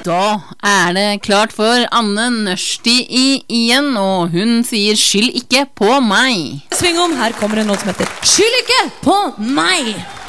Da det klart for Anne Nørsti igjen, og hun sier skyld ikke på meg. Sving om, her kommer en låt som heter Skyld ikke på meg.